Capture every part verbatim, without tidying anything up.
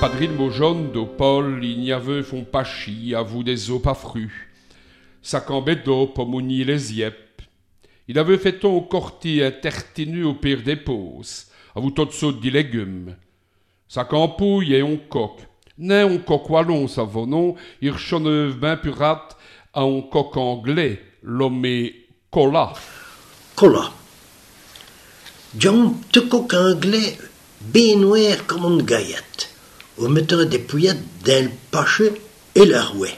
padrine mojon do Paul, il n'y avait font pas chi, à vous des os pas frus. Sa cambedo pour mounir les yep. Il avait fait ton corti intertenu au pire des poses, à vous tot saut des légumes. Sa campouille et on coq. Né on coq wallon, ça vaut non, il choneuve ben purat à un coq anglais, l'homme cola. Cola. John te coq anglais, bien noir comme une gaillette, au mettant des pouillettes dans le pachet et le rouet.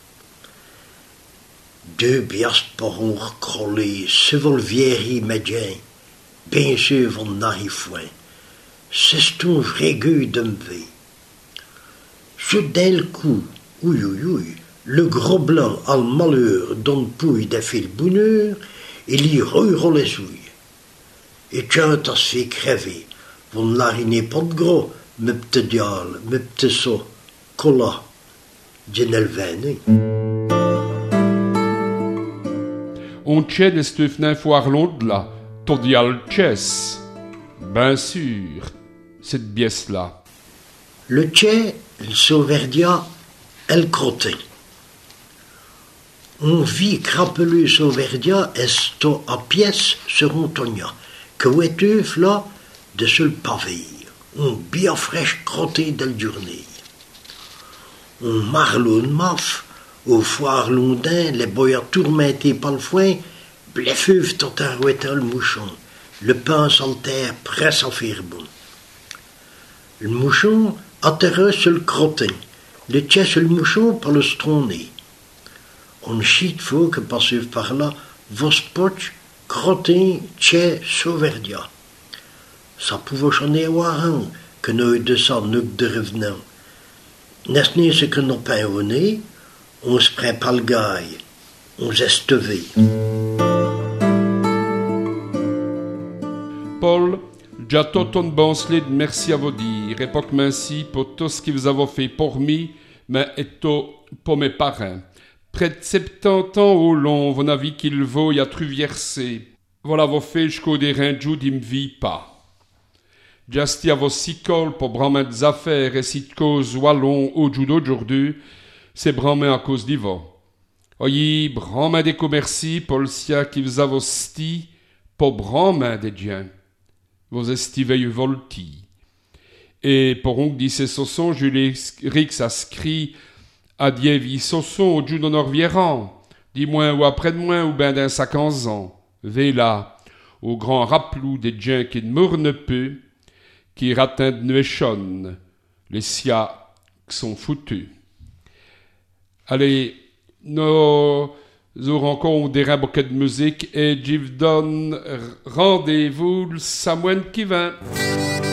Deux biasses pour on recroller, se vol vieilli médien, bien sûr von narifouin. C'est un vrai gueux de m'vé. Je d'un le coup, ouïe ouïe ouïe, le gros blanc à le malheur donne pouille des fils bonheur, et l'y roule les ouilles. Et tiens, t'as se fait crever, von l'arinez pas de gros, me p'te dial, me p'te so, cola, djenel vene. On tient estuf n'un foire long de là, todial chess. Ben sûr, cette biesse-là. Le tché, le sauverdia, elle crottait. On vit crapelu sauverdia esto à pièce sur un togna, que ouetuf là, de seul pavé, on bien fraîche crotté de la journée. On marlonne maf, au foire londin, les boyards tourmentés par le foin, bleffeuvent tot un rouettal mouchon, le pain sans terre presse à faire bon. Le mouchon atterre sur le crottin, le tient sur le mouchon par le stronné. On chite faut que passe par là, vos poches, crottin, tient, sauverdia. Ça pouvait chanter au haran, que nous de ça, nous de revenant. N'est-ce ce que nous pas au nez, on se prend pas le gaille, on s'estevé. Paul, j'ai tout un bon slide merci à vous dire, époque merci pour tout ce que vous avez fait pour moi, mais et tout pour mes parents. Près de septante ans au long, vous n'avez qu'il vaut y a truversé. Voilà vos faits jusqu'au des rinjou d'im vit pas. J'asti à vos sicol pour bramer des affaires et si de cause wallon au jour d'aujourd'hui, c'est bramer à cause d'Ivo. Oyi, bramer des commercis pour le sia qui vous a vos sti, pour bramer des diens. Vos estiveuilles volti. Et pour on dit ces sossons, Julie Rix a scrit à Dievi sosson au jour d'honneur vieran, dis-moi ou après-demain ou ben d'un sac en ans. Véla, au grand rappelou des diens qui ne mourne peu, qui ratin de nuéchonne, les sia qui sont foutus. Allez, nous aurons encore des bouquets de musique et j'y donne rendez-vous le samedi qui vient.